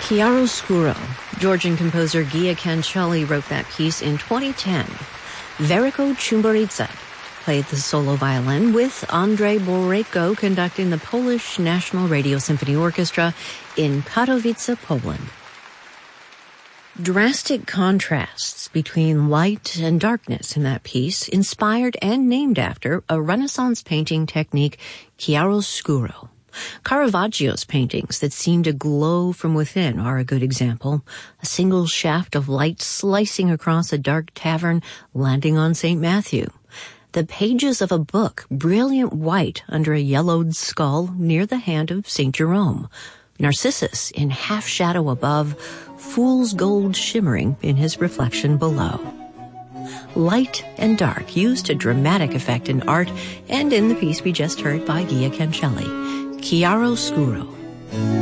Chiaroscuro. Georgian composer Gia Cancelli wrote that piece in 2010. Verico Chumburidze played the solo violin, with Andrzej Borejko conducting the Polish National Radio Symphony Orchestra in Katowice, Poland. Drastic contrasts between light and darkness in that piece, inspired and named after a Renaissance painting technique, chiaroscuro. Caravaggio's paintings that seem to glow from within are a good example. A single shaft of light slicing across a dark tavern, landing on St. Matthew. The pages of a book, brilliant white under a yellowed skull near the hand of St. Jerome. Narcissus in half shadow above, fool's gold shimmering in his reflection below. Light and dark used to dramatic effect in art and in the piece we just heard by Gia Cancelli. Chiaroscuro.